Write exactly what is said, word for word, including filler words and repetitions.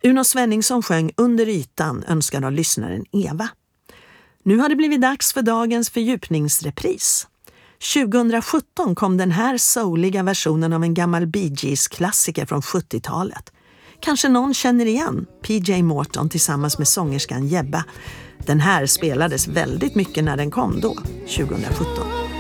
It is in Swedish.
Uno Svenningsson sjöng Under ytan, önskad av lyssnaren Eva. Nu har det blivit dags för dagens fördjupningsrepris. tjugohundrasjutton kom den här souliga versionen av en gammal Bee Gees-klassiker från sjuttiotalet. Kanske någon känner igen P J Morton tillsammans med sångerskan Jebba. Den här spelades väldigt mycket när den kom då, tjugohundrasjutton.